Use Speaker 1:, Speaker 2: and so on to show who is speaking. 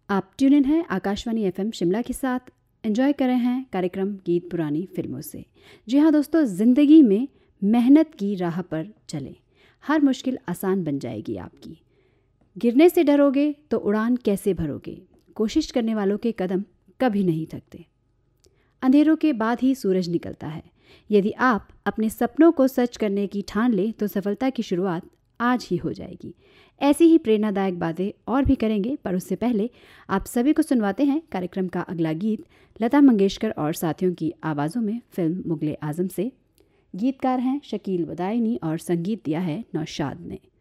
Speaker 1: आप tune in हैं Akashvani FM Shimla के साथ। एंजॉय कर रहे हैं कार्यक्रम गीत पुरानी फिल्मों से। जी हाँ दोस्तों, ज़िंदगी में मेहनत की राह पर चलें, हर मुश्किल आसान बन जाएगी आपकी। गिरने से डरोगे तो उड़ान कैसे भरोगे, कोशिश करने वालों के कदम कभी नहीं थकते। अंधेरों के बाद ही सूरज निकलता है। यदि आप अपने सपनों को सच करने की ठान लें तो सफलता की शुरुआत आज ही हो जाएगी। ऐसी ही प्रेरणादायक बातें और भी करेंगे, पर उससे पहले आप सभी को सुनवाते हैं कार्यक्रम का अगला गीत लता मंगेशकर और साथियों की आवाज़ों में फिल्म मुगले आजम से। गीतकार हैं शकील वदायनी और संगीत दिया है नौशाद ने।